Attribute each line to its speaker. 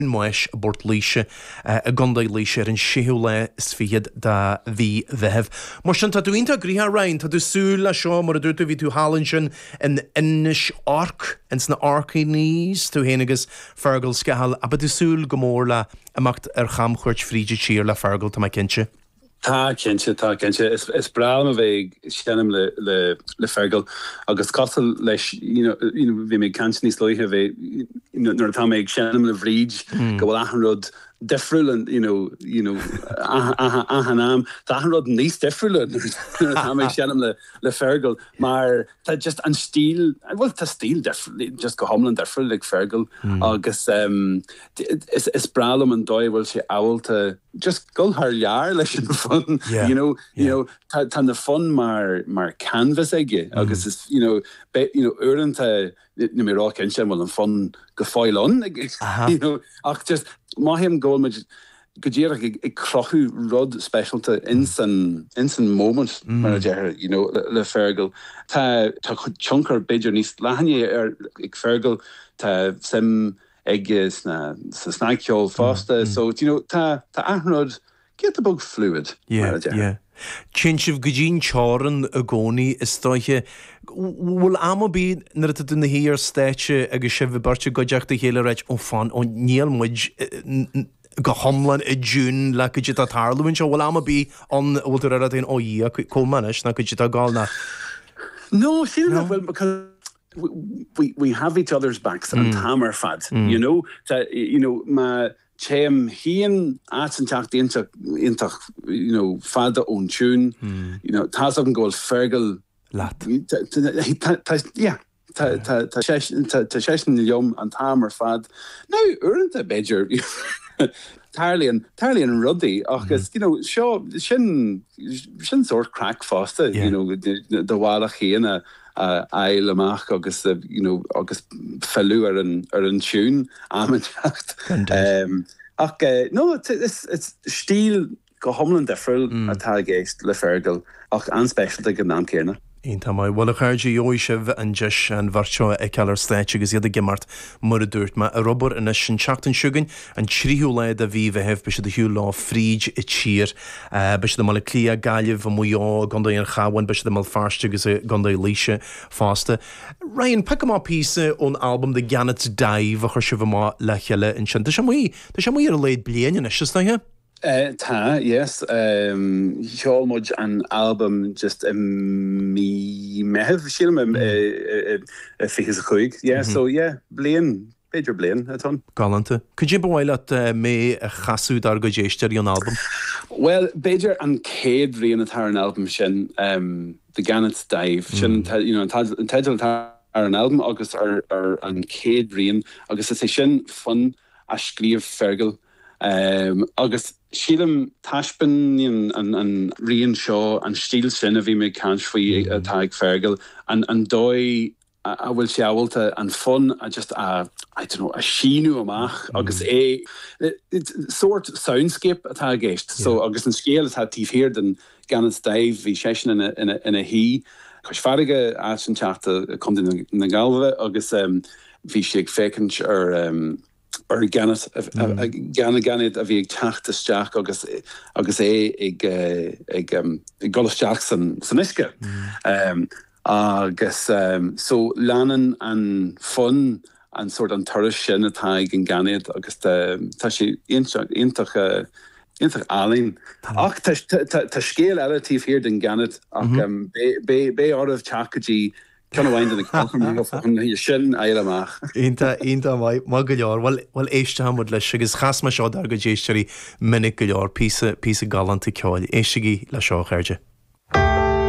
Speaker 1: Mois bort líise a gondaid líise an siú le sfiad da bhí bheheh. Mar sin tá dúínta gríthe rain, tá dú le seo mar a dúirta bhí tú hálann sin in inis arc ins na arcaí níos tú héanagus fergal scahal, a dú súl go mór le amacht cham chuirt fríide tír le fergal tá mai cinse.
Speaker 2: Tá cinse is braam a bheith steanam le fergal agus castal leis bhí mé canse níos loithe bheith nuair tá méid steanam le bhríd go bhfuil achan rud defriúil ahanam tá achan rud níos defriúil nuair tá méid steanam le fergal mar tá just an stíl bhfuil tá stíl defriúil just go homlan defriúil le fergal agus is bralam an dóibh bhfuil sé áhailte just go haar jaar leis an fun tan de fun maar canvas ige agus is urente ni mé ra ken sem an fun gefoil on ach just ma hem go met godéer ik krochu rod specialte insan moment mar le fergal ta chunker bidger nís lanje ik fergal ta sem eggs na snackjol faste so tá ahnod get a bug fluid
Speaker 1: Chinsih godín cháran a gcónaí is stoiche bhfuil am bí nar a duna híar stéite agus sibh barte goideachta chéile réit ó fan ó níl muid go homlan i dún le go dtí a tarlainn seo bhfuil am bí an bhfuil ar a daon ó dhí commanis na go dtí a gáilna.
Speaker 2: No, sí bhfuil because we have each other's backs and hammer fad, ma chem hien atsentak intach fada on tune, tas an goal fergal
Speaker 1: lat.
Speaker 2: Ta session yom and hammer fad. Now urnt a bedger Tarlian ruddy agus seo sin sort crack faster, the wallach hien eil amach agus agus fellú ar an tún amanacht. No, it's stíl go homlan defriúil atá géist le fergal ach anspecialte go ná céarna.
Speaker 1: Ínta mai bhfuil a chuirde jóisih an deis an bharseo ag cealar stéit agus iad a gimart mar a dúirt me a robar in sin teachtain siúgan an tríú leid a bhí bheitheh be se de hiú lá fríd i tír be se de mal clia gaiileh a muá gandaí an chahain be se de mal farste agus gandaí líise fásta. Ryan, pe má písa ón albumm de Gannet Daibh a chuir sibh má le cheile in sin. Tá sé mí ar a leid blianaine is stathe?
Speaker 2: Yes. Hjálmod an album just mi mehev sílim fichas a chuig. Yeah, so yeah, Beidir blian aton.
Speaker 1: Galanta. Could you bhile at mé a chasú dar go déistir an album?
Speaker 2: Well, Beidir an céad rian at an album sin the Gannet Daibh sin an title ar an album agus ar an céad rian agus is sin fun a scríomh fergal agus sílam taispan an rian seo an stíl sin a bhí mé cant faoi atá ag fergal an dói a bhfuil sé áhailte an fun a just I don't know a síú amach agus sort soundscape atá géist so agus an scéal atá tíhhéir den Gannet Daibh hí sésin in a hí chus farige as an teachta kom na galbh agus bhí sé ag fécint ar Gannet Gannet a bhí ag teachtasteach agus ag golasteach san isce. Agus so leanan an fun an sort an turas sin atá ag an Gannet agus tá sé intach alín. Ach tá scéal eile tíhhéir den Gannet ach bé áibh teachadí Can I wind in the calculator sin eile amach.
Speaker 1: Ínta mai má go leor bhfuil éiste hamud leis agus chasma seo dar go déisteí minic go leor písa galanta ceáil éistigí le seo chairde.